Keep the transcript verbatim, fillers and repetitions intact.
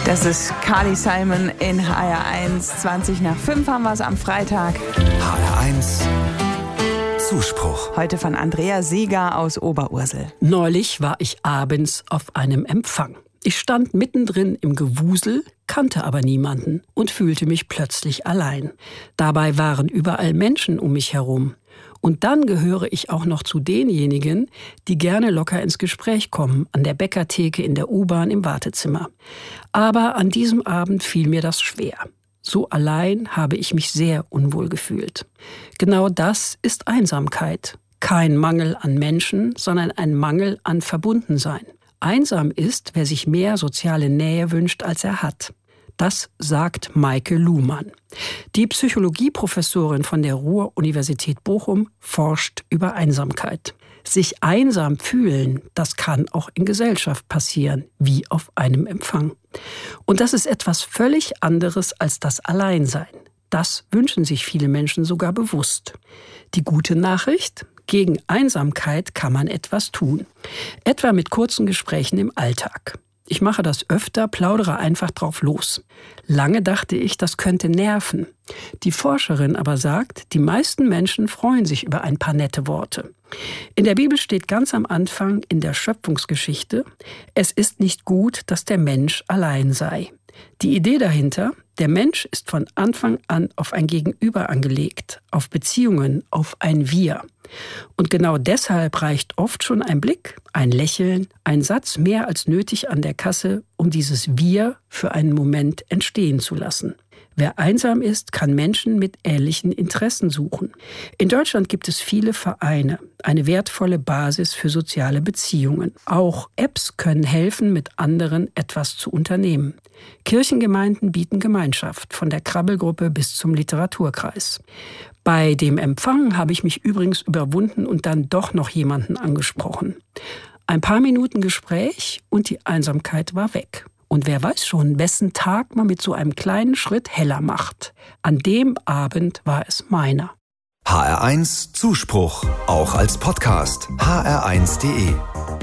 Das ist Carly Simon in H R eins. zwanzig nach fünf haben wir es am Freitag. H R eins Zuspruch. Heute von Andrea Seeger aus Oberursel. Neulich war ich abends auf einem Empfang. Ich stand mittendrin im Gewusel, kannte aber niemanden und fühlte mich plötzlich allein. Dabei waren überall Menschen um mich herum. Und dann gehöre ich auch noch zu denjenigen, die gerne locker ins Gespräch kommen, an der Bäckertheke, in der U-Bahn, im Wartezimmer. Aber an diesem Abend fiel mir das schwer. So allein habe ich mich sehr unwohl gefühlt. Genau das ist Einsamkeit. Kein Mangel an Menschen, sondern ein Mangel an Verbundensein. Einsam ist, wer sich mehr soziale Nähe wünscht, als er hat. Das sagt Maike Luhmann. Die Psychologieprofessorin von der Ruhr-Universität Bochum forscht über Einsamkeit. Sich einsam fühlen, das kann auch in Gesellschaft passieren, wie auf einem Empfang. Und das ist etwas völlig anderes als das Alleinsein. Das wünschen sich viele Menschen sogar bewusst. Die gute Nachricht: Gegen Einsamkeit kann man etwas tun. Etwa mit kurzen Gesprächen im Alltag. Ich mache das öfter, plaudere einfach drauf los. Lange dachte ich, das könnte nerven. Die Forscherin aber sagt, die meisten Menschen freuen sich über ein paar nette Worte. In der Bibel steht ganz am Anfang in der Schöpfungsgeschichte: Es ist nicht gut, dass der Mensch allein sei. Die Idee dahinter: Der Mensch ist von Anfang an auf ein Gegenüber angelegt, auf Beziehungen, auf ein Wir. Und genau deshalb reicht oft schon ein Blick, ein Lächeln, ein Satz mehr als nötig an der Kasse, um dieses Wir für einen Moment entstehen zu lassen. Wer einsam ist, kann Menschen mit ähnlichen Interessen suchen. In Deutschland gibt es viele Vereine, eine wertvolle Basis für soziale Beziehungen. Auch Apps können helfen, mit anderen etwas zu unternehmen. Kirchengemeinden bieten Gemeinschaft, von der Krabbelgruppe bis zum Literaturkreis. Bei dem Empfang habe ich mich übrigens überwunden und dann doch noch jemanden angesprochen. Ein paar Minuten Gespräch und die Einsamkeit war weg. Und wer weiß schon, wessen Tag man mit so einem kleinen Schritt heller macht. An dem Abend war es meiner. H R eins Zuspruch, auch als Podcast. H R eins punkt de